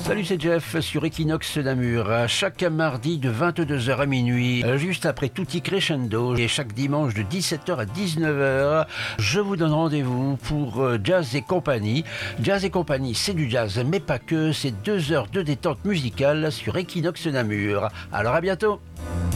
Salut, c'est Jeff sur Equinox Namur. Chaque mardi de 22h à minuit, juste après Tutti Crescendo, et chaque dimanche de 17h à 19h, je vous donne rendez-vous pour Jazz et Compagnie. Jazz et Compagnie, c'est du jazz, mais pas que, c'est 2 heures de détente musicale sur Equinox Namur. Alors à bientôt.